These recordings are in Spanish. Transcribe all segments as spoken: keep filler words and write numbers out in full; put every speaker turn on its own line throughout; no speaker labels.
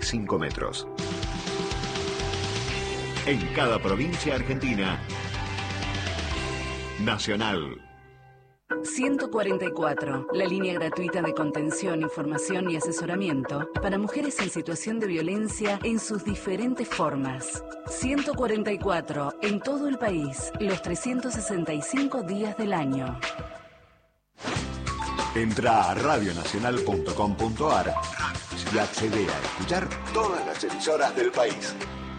cinco metros. En cada provincia argentina, Nacional.
ciento cuarenta y cuatro, la línea gratuita de contención, información y asesoramiento para mujeres en situación de violencia en sus diferentes formas. ciento cuarenta y cuatro, en todo el país, los trescientos sesenta y cinco días del año.
Entra a radio nacional punto com punto a r y accede a escuchar todas las emisoras del país.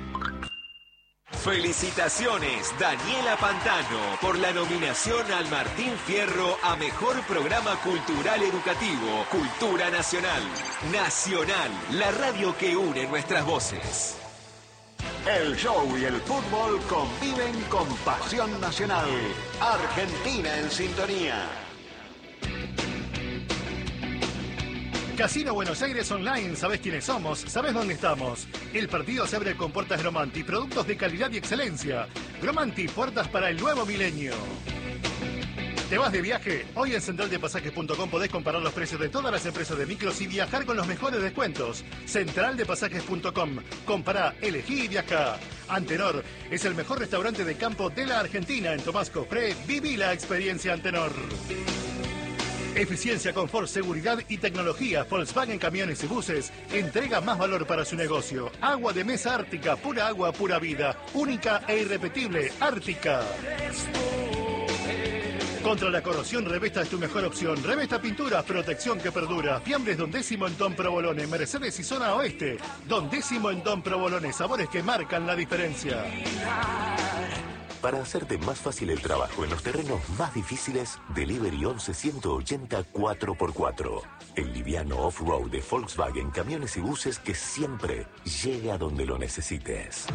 Felicitaciones, Daniela Pantano, por la nominación al Martín Fierro a Mejor Programa Cultural Educativo, Cultura Nacional. Nacional, la radio que une nuestras voces.
El show y el fútbol conviven con pasión nacional. Argentina en sintonía.
Casino Buenos Aires Online, ¿sabés quiénes somos? ¿Sabés dónde estamos? El partido se abre con puertas Gromanti, productos de calidad y excelencia. Gromanti, puertas para el nuevo milenio. ¿Te vas de viaje? Hoy en central de pasajes punto com podés comparar los precios de todas las empresas de micros y viajar con los mejores descuentos. central de pasajes punto com. Compará, elegí y viajá. Antenor es el mejor restaurante de campo de la Argentina. En Tomás Cofré, viví la experiencia Antenor. Eficiencia, confort, seguridad y tecnología. Volkswagen Camiones y Buses entrega más valor para su negocio. Agua de mesa Ártica, pura agua, pura vida. Única e irrepetible, Ártica. Contra la corrosión, Revesta es tu mejor opción. Revesta Pinturas, protección que perdura. Fiambres Don Décimo en Don Provolone, Mercedes y Zona Oeste. Don Décimo en Don Provolone, sabores que marcan la diferencia.
Para hacerte más fácil el trabajo en los terrenos más difíciles, Delivery once ciento ochenta cuatro por cuatro. El liviano off-road de Volkswagen Camiones y Buses que siempre llega a donde lo necesites.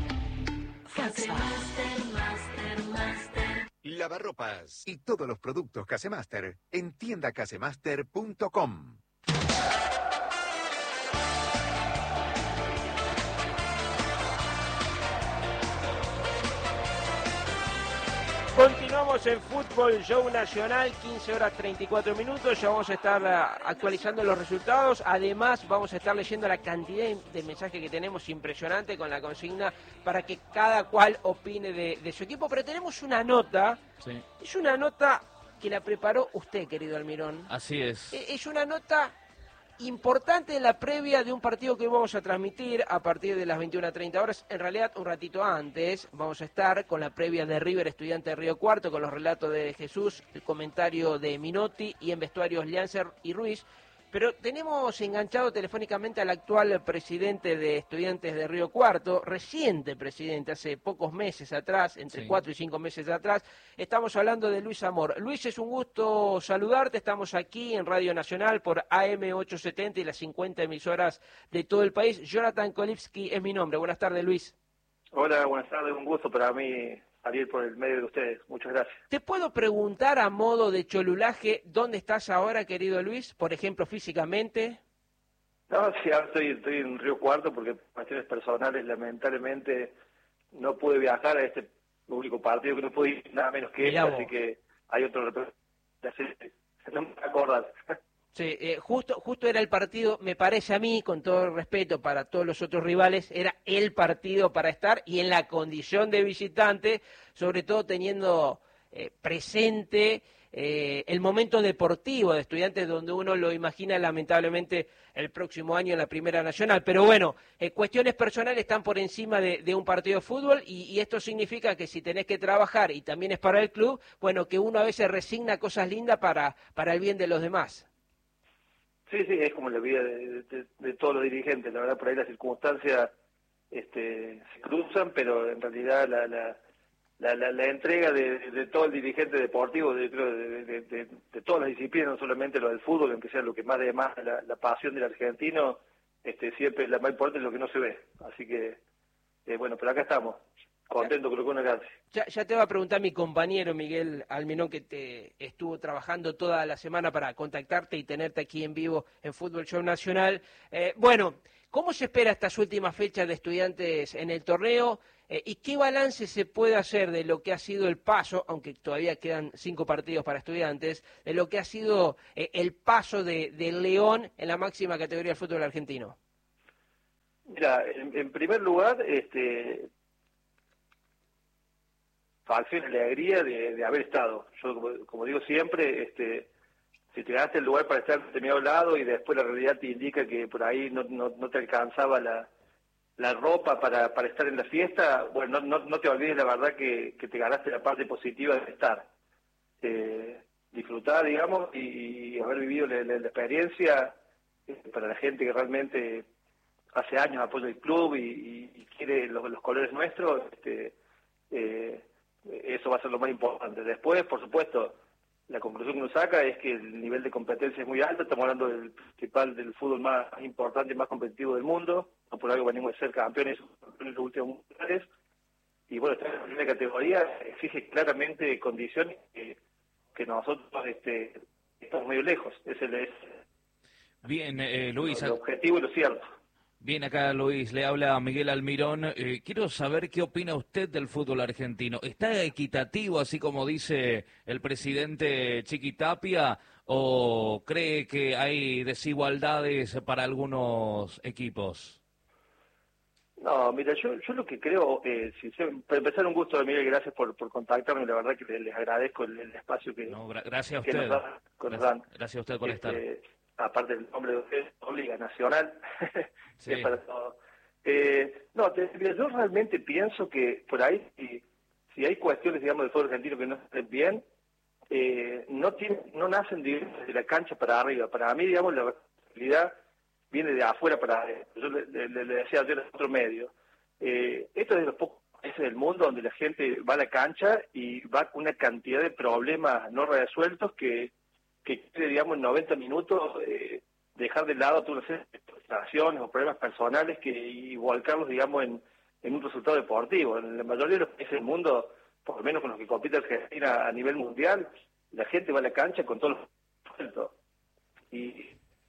Lavarropas y todos los productos Casemaster en tienda casemaster punto com.
Continuamos en Fútbol Show Nacional, quince horas treinta y cuatro minutos, ya vamos a estar actualizando los resultados, además vamos a estar leyendo la cantidad de mensajes que tenemos impresionante con la consigna para que cada cual opine de, de su equipo, pero tenemos una nota, sí. Es una nota que la preparó usted, querido Almirón.
Así es.
Es una nota importante en la previa de un partido que hoy vamos a transmitir a partir de las veintiuna treinta horas. En realidad, un ratito antes vamos a estar con la previa de River Estudiante de Río Cuarto, con los relatos de Jesús, el comentario de Minotti y en vestuarios Liancer y Ruiz. Pero tenemos enganchado telefónicamente al actual presidente de Estudiantes de Río Cuarto, reciente presidente, hace pocos meses atrás, entre sí. cuatro y cinco meses atrás. Estamos hablando de Luis Amor. Luis, es un gusto saludarte. Estamos aquí en Radio Nacional por A M ochocientos setenta y las cincuenta emisoras de todo el país. Jonathan Kolipsky es mi nombre. Buenas tardes, Luis.
Hola, buenas tardes. Un gusto para mí salir por el medio de ustedes. Muchas gracias.
¿Te puedo preguntar a modo de cholulaje dónde estás ahora, querido Luis? Por ejemplo, físicamente.
No, sí, ahora estoy, estoy en Río Cuarto porque por cuestiones personales, lamentablemente, no pude viajar a este único partido que no pude ir nada menos que este, así que hay otro representante. No me acordás.
Sí, eh, justo, justo era el partido, me parece a mí, con todo el respeto para todos los otros rivales, era el partido para estar y en la condición de visitante, sobre todo teniendo eh, presente eh, el momento deportivo de Estudiantes, donde uno lo imagina lamentablemente el próximo año en la Primera Nacional. Pero bueno, eh, cuestiones personales están por encima de, de un partido de fútbol y, y esto significa que si tenés que trabajar y también es para el club, bueno, que uno a veces resigna cosas lindas para, para el bien de los demás.
Sí, sí, es como la vida de, de, de todos los dirigentes. La verdad, por ahí las circunstancias este, se cruzan, pero en realidad la la, la, la, la entrega de, de, de todo el dirigente deportivo, de, de, de, de, de todas las disciplinas, no solamente lo del fútbol, aunque sea lo que más demanda la, la pasión del argentino, este, siempre la más importante es lo que no se ve. Así que, eh, bueno, pero acá estamos. Contento con lo que uno hace.
Ya, ya te va a preguntar mi compañero Miguel Almirón, que te estuvo trabajando toda la semana para contactarte y tenerte aquí en vivo en Fútbol Show Nacional. Eh, bueno, ¿cómo se espera estas últimas fechas de Estudiantes en el torneo? Eh, ¿Y qué balance se puede hacer de lo que ha sido el paso, aunque todavía quedan cinco partidos para Estudiantes, de lo que ha sido eh, el paso de, de León en la máxima categoría del fútbol argentino?
Mira, en, en primer lugar, este, satisfacción y alegría de, de haber estado. Yo, como, como digo siempre, este, si te ganaste el lugar para estar en determinado lado y después la realidad te indica que por ahí no, no, no te alcanzaba la, la ropa para, para estar en la fiesta, bueno, no, no, no te olvides la verdad que, que te ganaste la parte positiva de estar. Eh, disfrutar, digamos, y, y haber vivido la, la, la experiencia eh, para la gente que realmente hace años apoya el club y, y, y quiere los, los colores nuestros, este, eh, eso va a ser lo más importante. Después, por supuesto, la conclusión que uno saca es que el nivel de competencia es muy alto. Estamos hablando del principal del fútbol más importante y más competitivo del mundo. No por algo venimos a ser campeones en los últimos mundiales. Y bueno, esta primera categoría exige claramente condiciones que, que nosotros este, estamos medio lejos. Ese es
Bien, eh, Luis,
el objetivo y lo cierto.
Bien, acá Luis, le habla Miguel Almirón. Eh, quiero saber qué opina usted del fútbol argentino. ¿Está equitativo, así como dice el presidente Chiqui Tapia, o cree que hay desigualdades para algunos equipos?
No, mira, yo yo lo que creo, eh, si, para empezar, un gusto, Miguel, gracias por, por contactarme, la verdad que les agradezco el, el espacio que,
no, gra gracias a
que
usted.
nos dan.
Gracias, gracias a usted por
este,
estar.
Aparte del nombre de usted, Liga Nacional,
Sí.
es para todo. Eh, no, te, yo realmente pienso que por ahí, si, si hay cuestiones, digamos, del fútbol argentino que no estén bien, eh, no tiene, no nacen de la cancha para arriba. Para mí, digamos, la responsabilidad viene de afuera para adentro. Yo le, le, le decía ayer en otro medio. Eh, esto es de los pocos países del mundo donde la gente va a la cancha y va con una cantidad de problemas no resueltos que, que quiere, digamos, en noventa minutos eh, dejar de lado todas las frustraciones o problemas personales que, y volcarlos, digamos, en, en un resultado deportivo. En la mayoría de los países del mundo, por lo menos con los que compite Argentina a nivel mundial, la gente va a la cancha con todos los resueltos. Y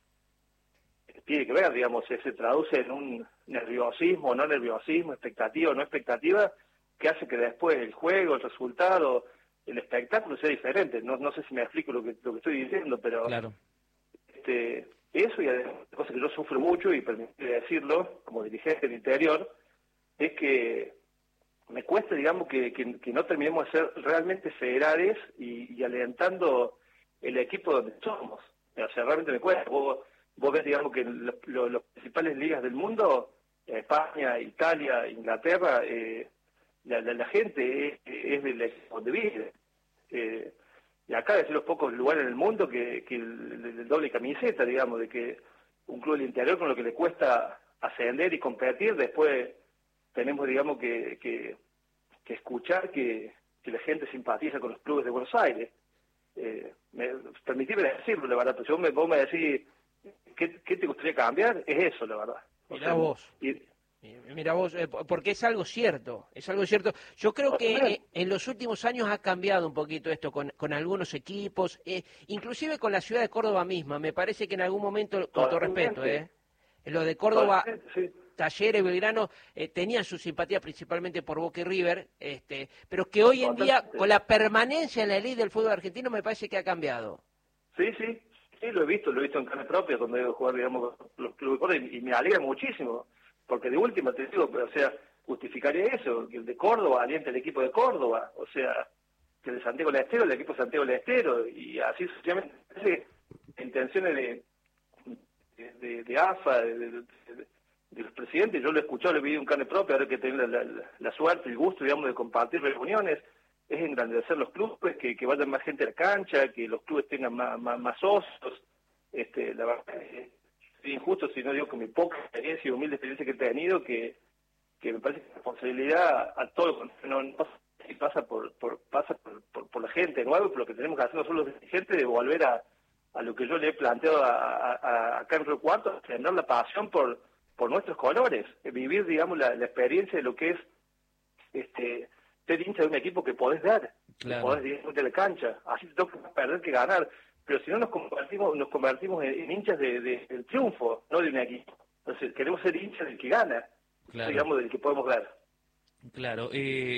tiene que ver, digamos, se, se traduce en un nerviosismo, no nerviosismo, expectativa, no expectativa, que hace que después el juego, el resultado, el espectáculo sea diferente. No, no sé si me explico lo que, lo que estoy diciendo, pero
claro.
este, eso y además, cosa que yo sufro mucho, y permítame decirlo, como dirigente del interior, es que me cuesta, digamos, que, que, que no terminemos de ser realmente federales y, y alentando el equipo donde somos. O sea, realmente me cuesta. Vos, vos ves, digamos, que los, los, los principales ligas del mundo, España, Italia, Inglaterra, eh, la, la, la gente es, es del equipo donde vive. Eh, y acá es de los pocos lugares en el mundo que, que el, el doble camiseta, digamos, de que un club del interior con lo que le cuesta ascender y competir, después tenemos, digamos, que, que, que escuchar que, que la gente simpatiza con los clubes de Buenos Aires. Eh, me, permitime decirlo, la verdad, pero si vos me, vos me decís ¿qué, ¿qué te gustaría cambiar? Es eso, la verdad. O
Mirá
sea,
vos.
Y,
Mira vos, eh, porque es algo cierto, es algo cierto. Yo creo que eh, en los últimos años ha cambiado un poquito esto con, con algunos equipos, eh, inclusive con la ciudad de Córdoba misma. Me parece que en algún momento, con todo respeto, eh, lo de Córdoba,
sí.
Talleres, Belgrano, eh, tenían su simpatía principalmente por Boca y River, este, pero que hoy en día, con la permanencia en la elite del fútbol argentino, me parece que ha cambiado.
Sí, sí, sí, lo he visto, lo he visto en carne propia cuando he ido a jugar, digamos, los clubes de Córdoba, y, y me alegra muchísimo. Porque de última te digo, o sea, justificaría eso, que el de Córdoba aliente el equipo de Córdoba, o sea, que el de Santiago del Estero, el equipo de Santiago del Estero, y así sucesivamente. Parece intenciones de, de, de, de A F A, de, de, de, de los presidentes, yo lo he escuchado, lo he vivido en carne propia, ahora que tengo la, la, la suerte, el gusto, digamos, de compartir reuniones, es engrandecer los clubes, que, que vayan más gente a la cancha, que los clubes tengan más, más, más socios, este, la verdad es injusto si no digo que mi poca experiencia y humilde experiencia que he tenido, que, que me parece que la responsabilidad a todo no, no pasa por, por pasa por, por, por la gente nueva, por lo que tenemos que hacer nosotros los dirigentes, de volver a, a lo que yo le he planteado a, a, a Carlos Cuarto, tener la pasión por, por nuestros colores, vivir, digamos, la, la experiencia de lo que es este ser hincha de un equipo que podés dar,
claro,
que podés dirigirte a la cancha, así te toca perder que ganar. Pero si no nos convertimos nos convertimos en, en hinchas de, de, del triunfo, no de un equipo. Entonces queremos ser hinchas del que gana,
claro,
digamos, del que podemos ver.
Claro. Eh,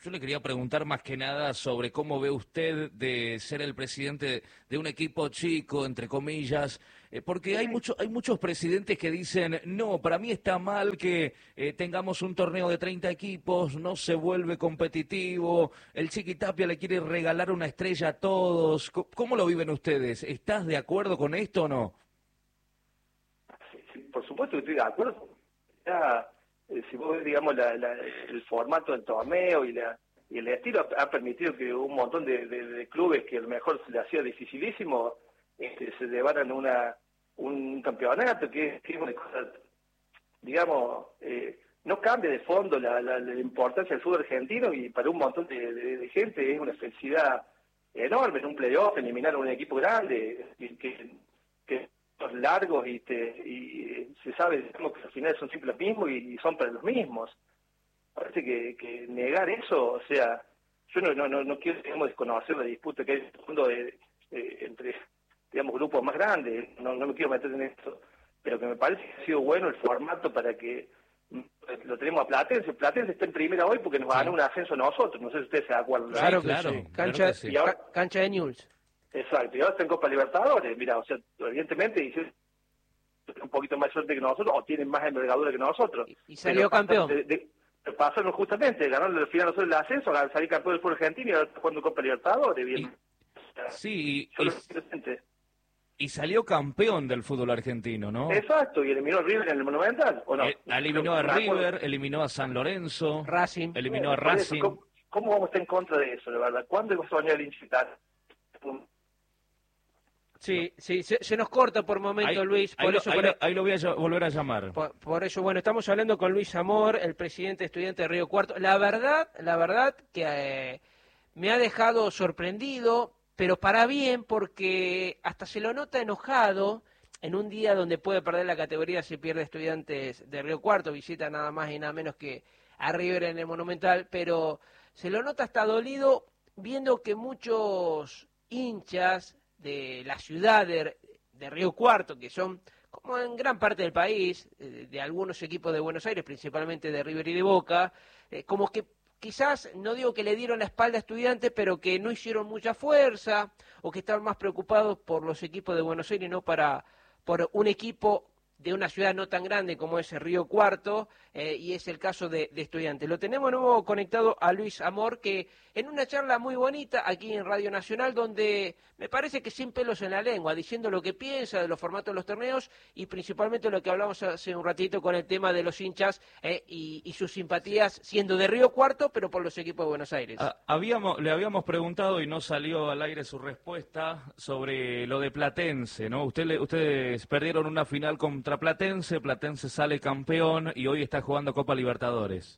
Yo le quería preguntar más que nada sobre cómo ve usted de ser el presidente de un equipo chico, entre comillas, eh, porque hay, mucho, hay muchos presidentes que dicen, no, para mí está mal que eh, tengamos un torneo de treinta equipos, no se vuelve competitivo, el Chiqui Tapia le quiere regalar una estrella a todos. ¿Cómo lo viven ustedes? ¿Estás de acuerdo con esto o no?
Sí, sí, por supuesto que estoy de acuerdo. Ya, si vos ves, digamos, la, la, el formato del torneo y, la, y el estilo ha, ha permitido que un montón de, de, de clubes que a lo mejor se le hacía dificilísimo este, se llevaran una, un campeonato que, que es una cosa, digamos, eh, no cambia de fondo la, la, la importancia del fútbol argentino y para un montón de, de, de gente es una felicidad enorme en un playoff, eliminar a un equipo grande, que, que largos y, te, y se sabe digamos, que al final son siempre los mismos y, y son para los mismos. Parece que, que negar eso, o sea, yo no no no, no quiero digamos, desconocer la disputa que hay en el mundo de, de, entre digamos grupos más grandes, no, no me quiero meter en esto, pero que me parece que ha sido bueno el formato para que lo tenemos a Platense. Platense está en primera hoy porque nos ganó un ascenso a nosotros, no sé si ustedes se acuerdan.
Claro que
claro,
sí,
claro
cancha,
que sí.
Y ahora, cancha de Newell's.
Exacto, y ahora está en Copa Libertadores, mira, o sea, evidentemente dicen un poquito más suerte que nosotros, o tienen más envergadura que nosotros.
Y, y salió campeón.
De, de, de, pasaron justamente, ganaron al final nosotros el ascenso, salir campeón del fútbol argentino y ahora está jugando Copa Libertadores, bien.
Y,
o sea,
sí,
y,
y salió campeón del fútbol argentino, ¿no?
Exacto, y eliminó a River en el Monumental, ¿o no?
Eh, eliminó a River, eliminó a San Lorenzo,
Racing.
eliminó a
Por eso,
Racing.
¿cómo, ¿Cómo vamos a estar en contra de eso, de verdad? ¿Cuándo hemos soñado el incitar?
Sí, sí, se, se nos corta por momento,
ahí,
Luis. Por
ahí,
eso,
lo, ahí,
por,
lo, ahí lo voy a volver a llamar.
Por, por eso, bueno, estamos hablando con Luis Amor, el presidente estudiante de Río Cuarto. La verdad, la verdad que eh, me ha dejado sorprendido, pero para bien, porque hasta se lo nota enojado en un día donde puede perder la categoría si pierde Estudiantes de Río Cuarto, visita nada más y nada menos que a River en el Monumental, pero se lo nota hasta dolido viendo que muchos hinchas de la ciudad de, de Río Cuarto, que son, como en gran parte del país, de, de algunos equipos de Buenos Aires, principalmente de River y de Boca, eh, como que quizás, no digo que le dieron la espalda a Estudiantes, pero que no hicieron mucha fuerza, o que estaban más preocupados por los equipos de Buenos Aires y no para por un equipo de una ciudad no tan grande como es Río Cuarto, eh, y es el caso de, de Estudiantes. Lo tenemos de nuevo conectado a Luis Amor, que en una charla muy bonita aquí en Radio Nacional, donde me parece que sin pelos en la lengua, diciendo lo que piensa de los formatos de los torneos y principalmente lo que hablamos hace un ratito con el tema de los hinchas eh, y, y sus simpatías siendo de Río Cuarto, pero por los equipos de Buenos Aires.
Ah, habíamos, le habíamos preguntado y no salió al aire su respuesta sobre lo de Platense, ¿no? Usted le, ustedes perdieron una final contra Platense, Platense sale campeón y hoy está jugando Copa Libertadores.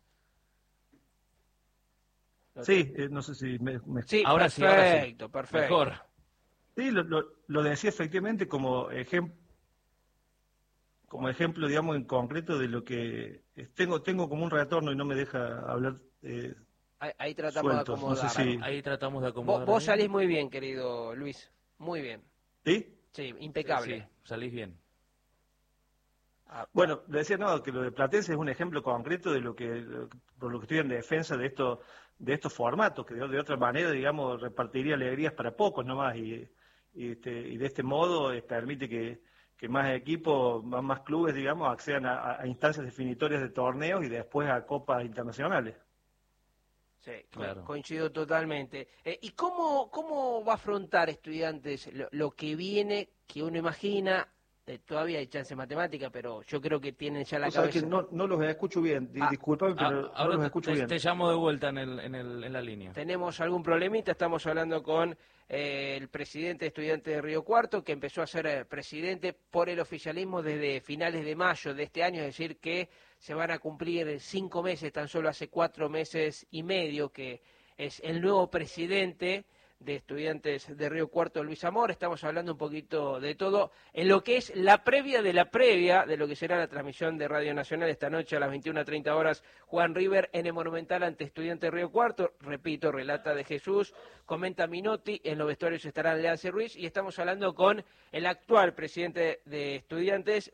Sí, eh, no sé si me... me...
Sí,
ahora
perfecto,
sí, ahora sí.
perfecto.
Mejor.
Sí, lo, lo, lo decía efectivamente como ejemplo, como ejemplo, digamos, en concreto de lo que tengo tengo como un retorno y no me deja hablar eh,
ahí, ahí tratamos
suelto.
de acomodar.
No sé si...
Ahí tratamos de acomodar.
Vos, vos salís muy bien, querido Luis, muy bien.
¿Sí?
Sí, impecable.
Sí, salís bien.
Ah,
Bueno, le decía, no, que lo de Platense es un ejemplo concreto de lo que, por lo que estoy en defensa de esto, de estos formatos, que de, de otra manera, digamos, repartiría alegrías para pocos nomás, y, y, este, y de este modo eh, permite que, que más equipos, más, más clubes, digamos, accedan a, a instancias definitorias de torneos y después a copas internacionales.
Sí,
claro.
Coincido totalmente. Eh, ¿Y cómo, cómo va a afrontar Estudiantes lo, lo que viene, que uno imagina? Eh, todavía hay chance matemática, pero yo creo que tienen ya la
O sea,
cabeza.
que no, no los escucho bien,
Ah,
disculpame, pero
Ah, ahora
no los
te,
escucho
te,
bien.
te llamo de vuelta en, el, en, el, en la línea.
Tenemos algún problemita, estamos hablando con eh, el presidente de Estudiantes de Río Cuarto, que empezó a ser eh, presidente por el oficialismo desde finales de mayo de este año, es decir, que se van a cumplir cinco meses, tan solo hace cuatro meses y medio, que es el nuevo presidente de Estudiantes de Río Cuarto, Luis Amor. Estamos hablando un poquito de todo en lo que es la previa de la previa de lo que será la transmisión de Radio Nacional esta noche a las veintiuna treinta horas. Juan River en el Monumental ante Estudiantes de Río Cuarto. Repito, relata de Jesús, comenta Minotti, en los vestuarios estarán Leance Ruiz y estamos hablando con el actual presidente de Estudiantes,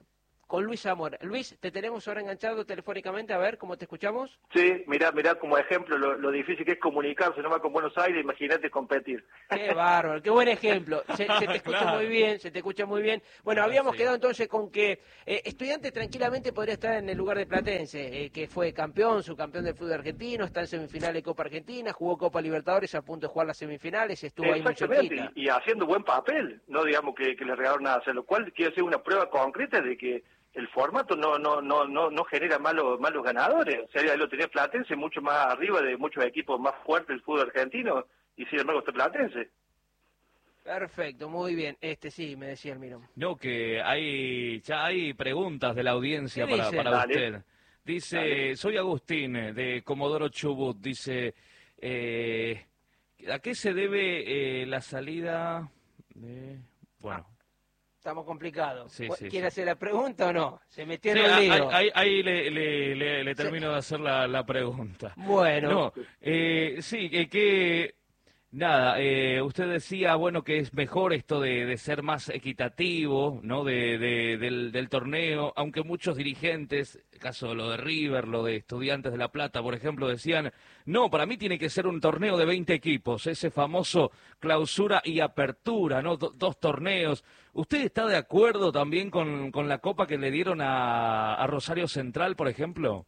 con Luis Zamora. Luis, te tenemos ahora enganchado telefónicamente, a ver cómo te escuchamos.
Sí, mirá, mirá como ejemplo lo, lo difícil que es comunicarse nomás con Buenos Aires, imagínate competir.
Qué bárbaro, qué buen ejemplo. Se, se te escucha
Claro.
muy bien, se te escucha muy bien. Bueno, habíamos
sí.
quedado entonces con que eh, Estudiantes tranquilamente podría estar en el lugar de Platense, eh, que fue campeón, subcampeón del fútbol argentino, está en semifinales de Copa Argentina, jugó Copa Libertadores a punto de jugar las semifinales, estuvo ahí muy
Exactamente,
cerquita.
y, y haciendo buen papel, no digamos que, que le regalaron nada, o sea, lo cual quiere decir una prueba concreta de que el formato no no no no no genera malos malos ganadores, o sea, ya lo tenía Platense mucho más arriba de muchos equipos más fuertes del fútbol argentino, y sin embargo está Platense.
Perfecto, muy bien. Este sí, me decía el Mirón.
No, que hay ya hay preguntas de la audiencia
¿Qué
para,
dice?
para
Dale.
usted. Dice,
Dale.
soy Agustín, eh, de Comodoro Chubut. Dice, eh, ¿a qué se debe eh, la salida de...? Bueno,
Estamos complicados.
Sí, sí,
¿Quiere
sí.
hacer la pregunta o no? Se metió
sí,
en un
ahí,
lío.
ahí- ahí le, le- le- le termino de hacer la, la pregunta.
Bueno.
No, eh, sí, que, que nada, eh, usted decía, bueno, que es mejor esto de, de ser más equitativo, ¿no? De, de- del, del torneo, aunque muchos dirigentes, el caso de lo de River, lo de Estudiantes de La Plata, por ejemplo, decían, no, para mí tiene que ser un torneo de veinte equipos, ese famoso clausura y apertura, ¿no? Do- dos torneos. ¿Usted está de acuerdo también con, con la copa que le dieron a, a Rosario Central, por ejemplo?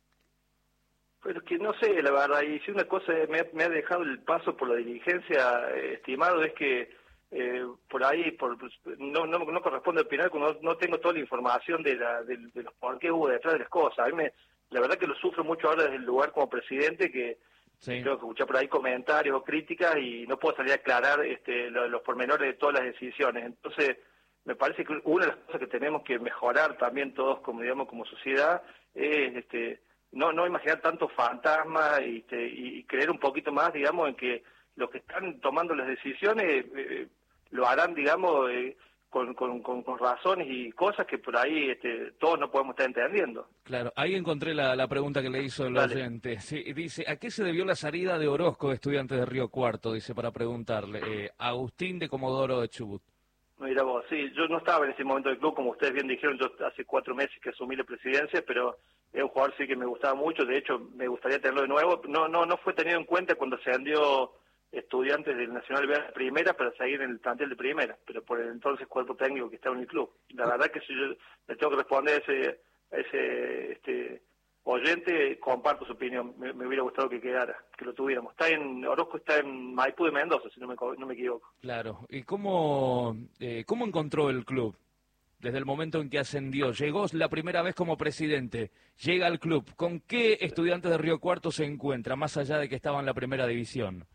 Pero que no sé, la verdad, y si una cosa me ha, me ha dejado el paso por la dirigencia, eh, estimado, es que eh, por ahí por, pues, no, no no corresponde opinar, cuando no, no tengo toda la información de, la, de, de los por qué hubo detrás de las cosas. A mí me, la verdad que lo sufro mucho ahora desde el lugar como presidente, que
Sí.
tengo que escuchar por ahí comentarios o críticas y no puedo salir a aclarar este, lo- los pormenores de todas las decisiones. Entonces, me parece que una de las cosas que tenemos que mejorar también todos, como digamos, como sociedad, es este, no no imaginar tantos fantasmas y, este, y creer un poquito más, digamos, en que los que están tomando las decisiones eh, lo harán, digamos, eh, con, con, con, con razones y cosas que por ahí este, todos no podemos estar entendiendo.
Claro, ahí encontré la, la pregunta que le hizo el
Dale.
oyente. Sí, dice, ¿a qué se debió la salida de Orozco de Estudiantes de Río Cuarto? Dice, para preguntarle. Eh, Agustín de Comodoro de Chubut.
Mira vos, sí, yo no estaba en ese momento del club, como ustedes bien dijeron, yo hace cuatro meses que asumí la presidencia, pero es un jugador sí que me gustaba mucho, de hecho me gustaría tenerlo de nuevo. No no no fue tenido en cuenta cuando se vendió Estudiantes del Nacional B a primera para seguir en el plantel de primera, pero por el entonces cuerpo técnico que estaba en el club. La verdad que si yo le tengo que responder a ese, a ese este, oyente, comparto su opinión, me, me hubiera gustado que quedara, que lo tuviéramos. Está en, Orozco está en Maipú de Mendoza, si no me, co- no me equivoco.
Claro. ¿Y cómo, eh, cómo encontró el club desde el momento en que ascendió? Llegó la primera vez como presidente, llega al club. ¿Con qué Estudiantes de Río Cuarto se encuentra, más allá de que estaba en la primera división?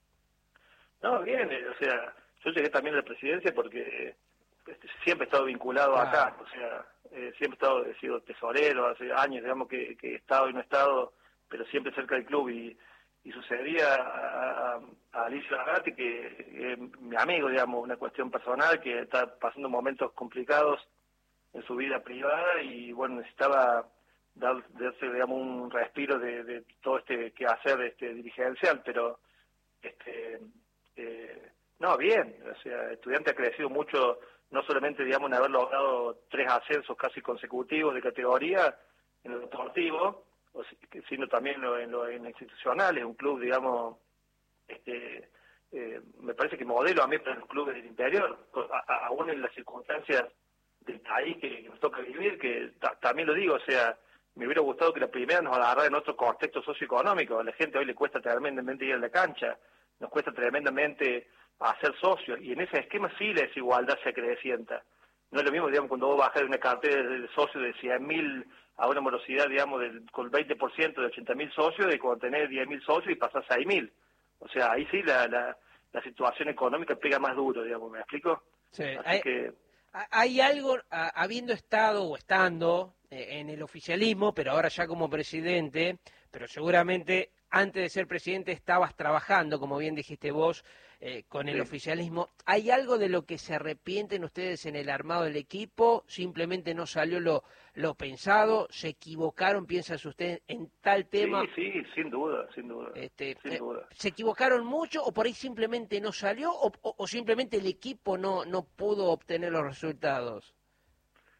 No, bien, eh, o sea, yo llegué también a la presidencia porque este, siempre he estado vinculado acá, o sea, eh, siempre he estado, he sido tesorero, hace años, digamos, que, que he estado y no he estado, pero siempre cerca del club, y, y sucedía a, a, a Alicia Lagati, que eh, mi amigo, digamos, una cuestión personal, que está pasando momentos complicados en su vida privada, y bueno, necesitaba dar, darse, digamos, un respiro de, de todo este quehacer este, dirigencial, pero este eh, no, bien, o sea, Estudiante ha crecido mucho, no solamente, digamos, en haber logrado tres ascensos casi consecutivos de categoría en lo deportivo, o si- sino también en lo, en lo, en lo institucional. Es un club, digamos, este, eh, me parece que modelo a mí para los clubes del interior, a- a- aún en las circunstancias del país que, que nos toca vivir, que ta- también lo digo, o sea, me hubiera gustado que la primera nos agarrara en otro contexto socioeconómico. A la gente hoy le cuesta tremendamente ir a la cancha, nos cuesta tremendamente hacer socios, y en ese esquema sí la desigualdad se acrecienta. No es lo mismo, digamos, cuando vos bajás de una cartera de socios de cien mil a una morosidad, digamos, del, con el veinte por ciento de ochenta mil socios, de cuando tenés diez mil socios y pasás a seis mil. O sea, ahí sí la, la, la situación económica pega más duro, digamos, ¿me explico?
Sí,
Así
hay,
que...
hay algo, a- habiendo estado o estando eh, en el oficialismo, pero ahora ya como presidente, pero seguramente antes de ser presidente estabas trabajando, como bien dijiste vos, eh, con el
Sí.
oficialismo. ¿Hay algo de lo que se arrepienten ustedes en el armado del equipo? ¿Simplemente no salió lo, lo pensado? ¿Se equivocaron, piensan ustedes, en tal tema?
Sí, sí, sin duda, sin duda,
Este,
sin
eh,
duda.
¿Se equivocaron mucho o por ahí simplemente no salió o, o- o simplemente el equipo no, no pudo obtener los resultados?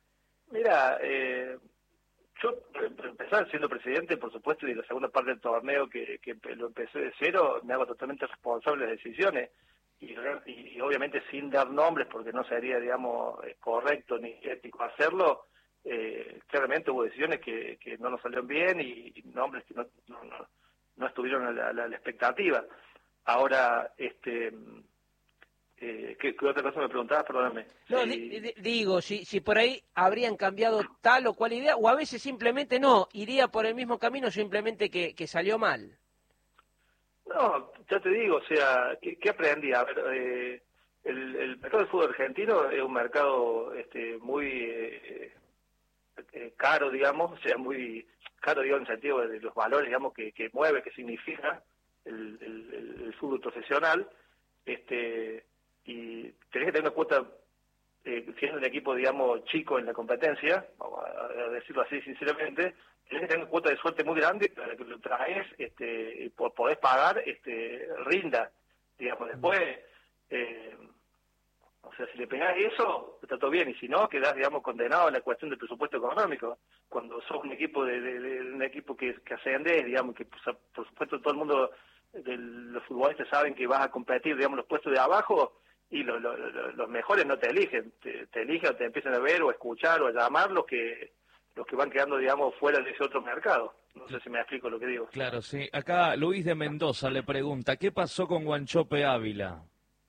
Mira, eh, yo empezar siendo presidente, por supuesto, y la segunda parte del torneo que, que lo empecé de cero, me hago totalmente responsable de las decisiones. Y, y, y obviamente sin dar nombres, porque no sería, digamos, correcto ni ético hacerlo, eh, claramente hubo decisiones que, que no nos salieron bien y, y nombres que no, no, no, no estuvieron a la, a la expectativa. Ahora, este... Eh, ¿qué, ¿Qué otra cosa me preguntabas? Perdóname.
No,
sí.
di, di, digo, si, si por ahí habrían cambiado tal o cual idea, o a veces simplemente no, iría por el mismo camino, simplemente que, que salió mal.
No, ya te digo, o sea, ¿qué, qué aprendí? A ver, eh, el, el mercado del fútbol argentino es un mercado este, muy eh, eh, caro, digamos, o sea, muy caro, digo, en el sentido de los valores, digamos, que, que mueve, que significa el, el, el fútbol profesional, este... y tenés que tener una cuota, eh, siendo un equipo, digamos, chico en la competencia, vamos a, a decirlo así sinceramente, tenés que tener una cuota de suerte muy grande para que lo traes, este, y por podés pagar, este, rinda, digamos, después, eh, o sea, si le pegás eso, está todo bien, y si no, quedás, digamos, condenado a la cuestión del presupuesto económico. Cuando sos un equipo de, de, de un equipo que, que ascendés, digamos, que pues, por supuesto todo el mundo, de los futbolistas saben que vas a competir, digamos, los puestos de abajo, y lo, lo, lo, los mejores no te eligen, te, te eligen o te empiezan a ver o a escuchar o a llamar los que los que van quedando, digamos, fuera de ese otro mercado. No sé si me explico lo que digo.
Claro, sí. Acá Luis de Mendoza le pregunta, ¿qué pasó con Wanchope Ávila?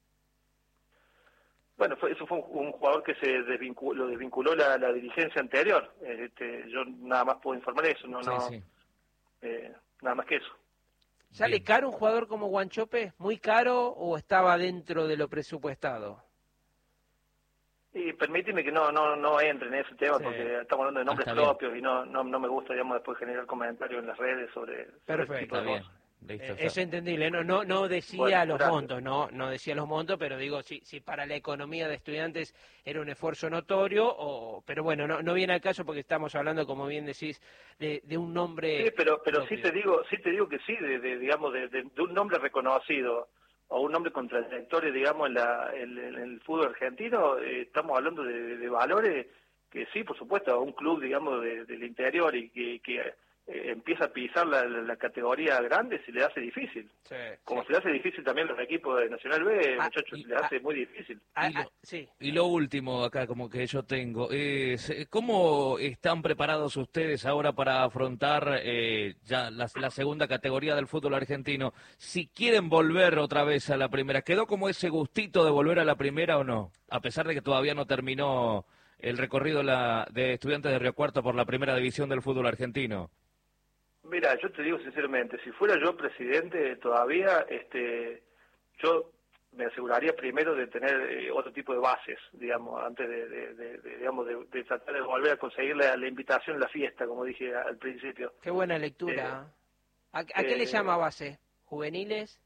Bueno, fue, eso fue un, un jugador que se desvinculó, lo desvinculó la, la dirigencia anterior. Este, yo nada más puedo informar eso, no,
sí,
no,
sí.
Eh, nada más que eso.
¿Sale
Bien.
caro un jugador como Wanchope? ¿Muy caro o estaba dentro de lo presupuestado?
Y permíteme que no no no entre en ese tema,
Sí.
porque estamos hablando de nombres
Ah, está
propios y no, no no me gusta, digamos, después generar comentarios en las redes sobre, sobre
Perfecto.
ese tipo de
Está bien.
cosas.
Listo,
Eh,
ya.
es entendible, no no no decía
Bueno,
los
gracias.
montos, no no decía los montos, pero digo, si si para la economía de estudiantes era un esfuerzo notorio, o pero bueno, no no viene al caso porque estamos hablando, como bien decís, de, de un nombre...
Sí, pero pero
propio.
sí te digo sí te digo que sí, de, de digamos, de, de, de un nombre reconocido o un nombre con trayectoria, digamos, en, la, en, en el fútbol argentino, eh, estamos hablando de, de valores que sí, por supuesto, a un club, digamos, de, del interior y que, que eh, empieza a pisar la, la, la categoría grande, se le hace difícil.
Sí,
Como
sí.
se le hace difícil también a los equipos de Nacional B,
Ah,
muchachos,
y-
se le hace muy difícil.
Ah,
Y lo-
ah, sí.
Y lo último acá, como que yo tengo, es eh, ¿cómo están preparados ustedes ahora para afrontar eh, ya la, la segunda categoría del fútbol argentino? Si quieren volver otra vez a la primera, ¿quedó como ese gustito de volver a la primera o no? A pesar de que todavía no terminó el recorrido la, de Estudiantes de Río Cuarto por la primera división del fútbol argentino.
Mira, yo te digo sinceramente, si fuera yo presidente todavía, este, yo me aseguraría primero de tener eh, otro tipo de bases, digamos, antes de, de, de, de, digamos, de, de tratar de volver a conseguir la, la invitación a la fiesta, como dije al principio.
Qué buena lectura. ¿A, a qué
eh,
le llama base? ¿Juveniles?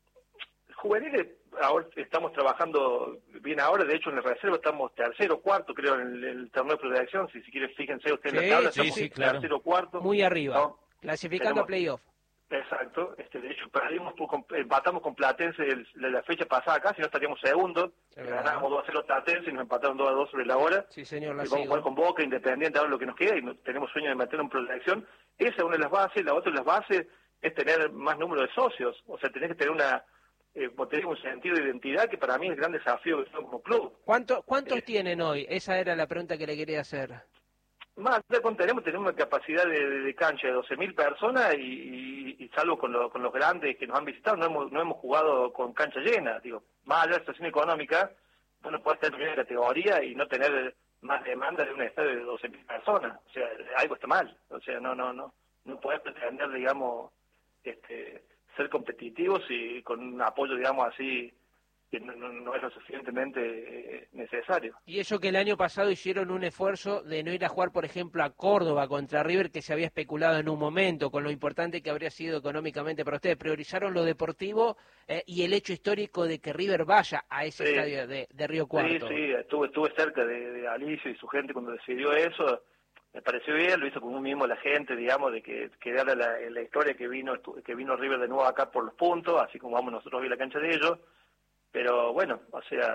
Juveniles, ahora estamos trabajando bien ahora, de hecho en la reserva estamos tercero, cuarto, creo, en el, el torneo de proyección, si, si quieren fíjense ustedes en
Sí,
la tabla,
sí,
estamos
sí, claro.
tercero, cuarto.
Muy arriba.
¿no?
Clasificando
Tenemos-
a playoff.
Exacto, este, de hecho perdimos por, com- empatamos con Platense el- la, la fecha pasada acá, si no estaríamos segundos,
Es verdad.
ganábamos dos a cero Platense y nos empataron dos a dos sobre la hora.
Sí, señor,
Y
la
vamos a
sigo.
jugar con Boca, Independiente, ahora lo que nos queda, y no- tenemos sueño de meterlo en proyección. Esa es una de las bases, la otra de las bases es tener más número de socios, o sea, tenés que tener una, eh, como te digo, un sentido de identidad que para mí es el gran desafío que tengo como club.
¿Cuánto, ¿Cuántos
Eh.
tienen hoy? Esa era la pregunta que le quería hacer.
Más de cuánto tenemos, tenemos una capacidad de, de- de cancha de doce mil personas y, y, y salvo con, lo- con los grandes que nos han visitado, no hemos, no hemos jugado con cancha llena. Digo, más allá de la situación económica, uno puede estar en primera categoría y no tener más demanda de un estadio de doce mil personas. O sea, algo está mal. O sea, no no no no puedes pretender, digamos, este, ser competitivos y con un apoyo, digamos, así que no, no, no es lo suficientemente eh, necesario.
Y eso que el año pasado hicieron un esfuerzo de no ir a jugar, por ejemplo, a Córdoba contra River, que se había especulado en un momento, con lo importante que habría sido económicamente para ustedes. Priorizaron lo deportivo eh, y el hecho histórico de que River vaya a ese
Sí.
estadio de, de Río Cuarto.
Sí, sí, estuve, estuve cerca de, de Alicio y su gente cuando decidió eso. Me pareció bien, lo hizo con un mismo la gente, digamos, de que quedara la, la historia que vino estu- que vino River de nuevo acá por los puntos, así como vamos nosotros hoy a la cancha de ellos. Pero bueno, o sea,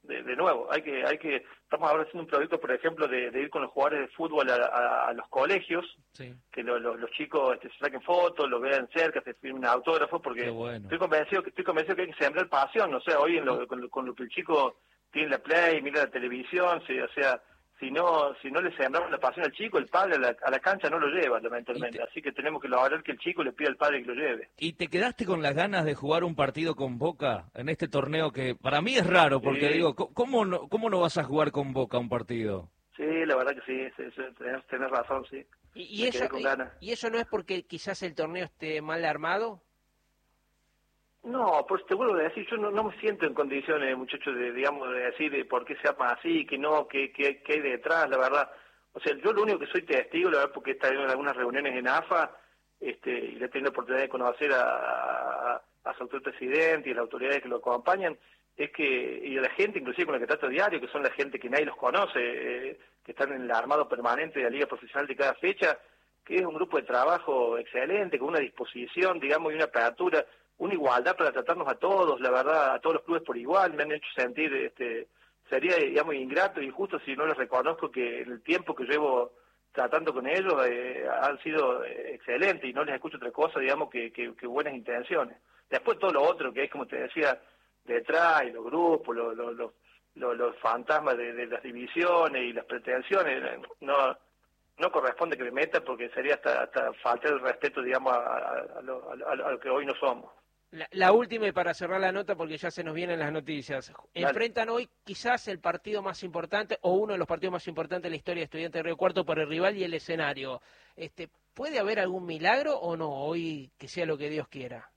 de, de nuevo, hay que, hay que, estamos ahora haciendo un proyecto, por ejemplo, de, de ir con los jugadores de fútbol a, a, a los colegios, sí. que lo, lo, los chicos este, se saquen fotos, lo vean cerca, se firmen autógrafos, porque bueno. estoy convencido que estoy convencido que hay que sembrar pasión, o sea, hoy en lo, con, con lo que el chico tiene la play, mira la televisión, sí, o sea, si no si no le sembramos la pasión al chico, el padre a la, a la cancha no lo lleva, lamentablemente. Te... Así que tenemos que lograr que el chico le pida al padre que lo lleve.
¿Y te quedaste con las ganas de jugar un partido con Boca en este torneo que para mí es raro? Porque sí. digo, ¿cómo no, ¿cómo no vas a jugar con Boca un partido?
Sí, la verdad que sí, sí, sí tenés, tenés razón, sí.
¿Y, y, eso, y, ¿Y eso no es porque quizás el torneo esté mal armado?
No, pues te vuelvo a decir, yo no, no me siento en condiciones, muchachos, de, digamos, de decir de por qué se arma así, que no, que, que, que hay detrás, la verdad. O sea, yo lo único que soy testigo, la verdad, porque he estado en algunas reuniones en A F A, este, y le he tenido la oportunidad de conocer a, a, a su actual presidente y a las autoridades que lo acompañan, es que, y a la gente, inclusive con la que trato diario, que son la gente que nadie los conoce, eh, que están en el armado permanente de la Liga Profesional de cada fecha, que es un grupo de trabajo excelente, con una disposición, digamos, y una apertura, una igualdad para tratarnos a todos, la verdad, a todos los clubes por igual. Me han hecho sentir, este, sería, digamos, ingrato e injusto si no les reconozco que en el tiempo que llevo tratando con ellos eh, han sido eh, excelentes y no les escucho otra cosa, digamos, que, que, que buenas intenciones. Después todo lo otro que es, como te decía, detrás, y los grupos, los, los, los, los, los fantasmas de, de las divisiones y las pretensiones, no no corresponde que me meta porque sería hasta, hasta faltar el respeto, digamos, a, a, a, lo, a, a lo que hoy no somos.
La, la última y para cerrar la nota, porque ya se nos vienen las noticias. Dale. Enfrentan hoy quizás el partido más importante o uno de los partidos más importantes de la historia de Estudiantes de Río Cuarto por el rival y el escenario. Este, ¿puede haber algún milagro o no? Hoy que sea lo que Dios quiera.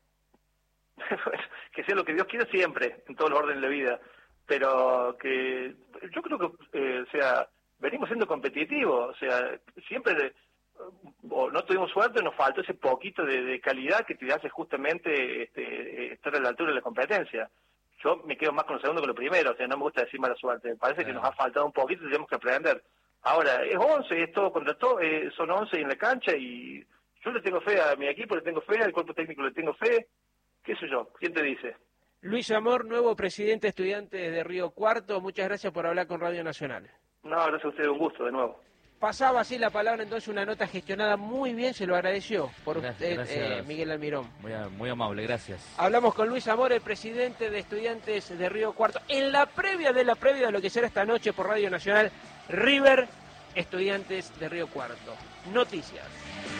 Que sea lo que Dios quiera siempre, en todos los órdenes de la vida. Pero que yo creo que, eh, o sea, venimos siendo competitivos. O sea, siempre... o no tuvimos suerte, nos faltó ese poquito de, de calidad que te hace justamente este, estar a la altura de la competencia. Yo me quedo más con lo segundo que lo primero, o sea, no me gusta decir mala suerte, me parece que nos ha faltado un poquito y tenemos que aprender. Ahora, es once, es todo contra todo, eh, son once en la cancha y yo le tengo fe a mi equipo, le tengo fe, al cuerpo técnico le tengo fe, qué sé yo, ¿quién te dice?
Luis Amor, nuevo presidente de Estudiantes de Río Cuarto, muchas gracias por hablar con Radio Nacional.
No, gracias a usted, un gusto de nuevo.
Pasaba así la palabra, entonces una nota gestionada muy bien, se lo agradeció por
gracias,
usted,
gracias.
Eh, Miguel Almirón.
Muy, muy amable, gracias.
Hablamos con Luis Amor, el presidente de Estudiantes de Río Cuarto, en la previa de la previa de lo que será esta noche por Radio Nacional, River, Estudiantes de Río Cuarto. Noticias.